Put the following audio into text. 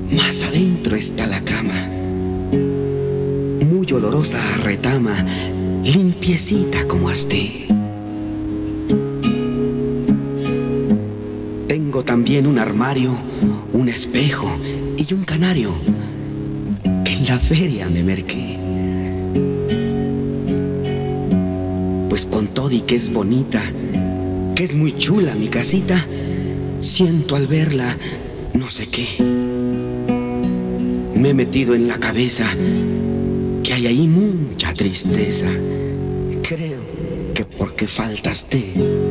Más adentro está la cama, muy olorosa a retama, limpiecita como asté. Tengo también un armario, un espejo y un canario que en la feria me merqué. Pues con todo y que es bonita, que es muy chula mi casita, siento al verla no sé qué. Me he metido en la cabeza que hay ahí mucha tristeza. Creo que porque faltaste.